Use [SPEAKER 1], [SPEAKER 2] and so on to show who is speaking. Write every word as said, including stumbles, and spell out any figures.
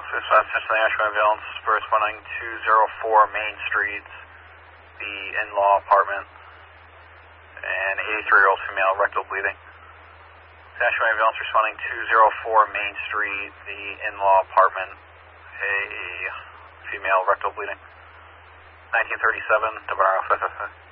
[SPEAKER 1] Dispatch to the National Ambulance for responding two oh four Main Street, the in-law apartment, and eighty-three-year-old female, rectal bleeding. National Ambulance responding two oh four Main Street, the in-law apartment, a female, rectal bleeding. nineteen thirty-seven, Navarro, five five five.